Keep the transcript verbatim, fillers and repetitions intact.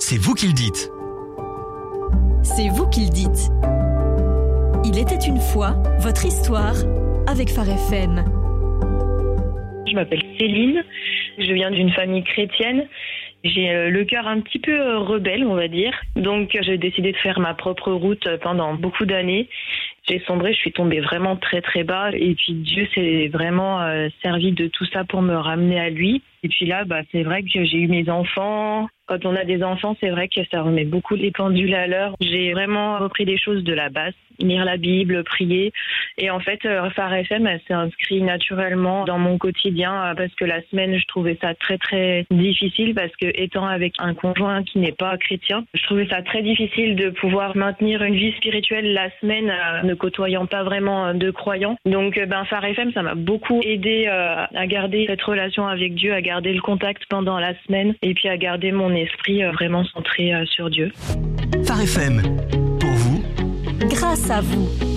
c'est vous qui le dites. C'est vous qui le dites. Il était une fois votre histoire avec Phare F M. Je m'appelle Céline, je viens d'une famille chrétienne. J'ai le cœur un petit peu rebelle, on va dire. Donc j'ai décidé de faire ma propre route pendant beaucoup d'années. J'ai sombré, je suis tombée vraiment très très bas. Et puis Dieu s'est vraiment euh, servi de tout ça pour me ramener à lui. Et puis là, bah, c'est vrai que j'ai eu mes enfants. Quand on a des enfants, c'est vrai que ça remet beaucoup les pendules à l'heure. J'ai vraiment repris des choses de la base, lire la Bible, prier. Et en fait, Phare F M, elle s'est inscrite naturellement dans mon quotidien parce que la semaine, je trouvais ça très très difficile parce que étant avec un conjoint qui n'est pas chrétien, je trouvais ça très difficile de pouvoir maintenir une vie spirituelle la semaine euh, ne côtoyant pas vraiment de croyants. Donc, ben Phare F M, ça m'a beaucoup aidé euh, à garder cette relation avec Dieu, à garder le contact pendant la semaine et puis à garder mon esprit euh, vraiment centré euh, sur Dieu. Phare F M, pour vous, grâce à vous.